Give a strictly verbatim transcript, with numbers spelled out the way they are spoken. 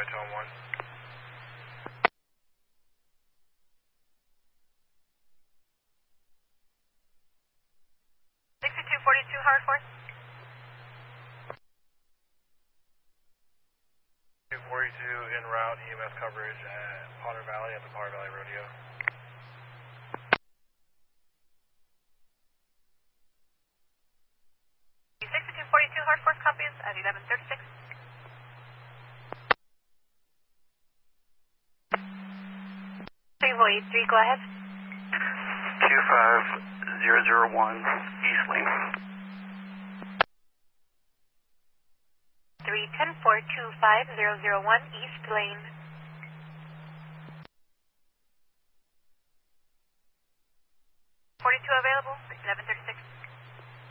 by Tone one. sixty-two forty-two, Howard Ford. two forty-two en route, E M S coverage at Potter Valley at the Potter Valley Rodeo. sixty-two forty-two, Howard Ford copies at eleven thirty-six. three four eight three, go ahead. two five zero zero one, East Lane. three ten four two five zero zero one, East Lane.